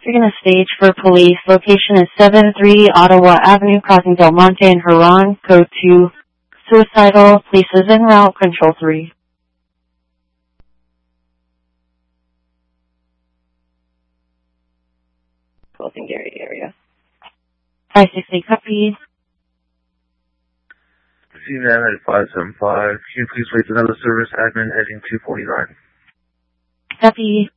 You're going to stage for police. Location is 73 Ottawa Avenue, crossing Del Monte and Huron. Code 2, suicidal. Police is en route. Control 3. Closing Gary area. 568 copy. CNAN at 575. Can you please wait another service admin heading 249? Copy.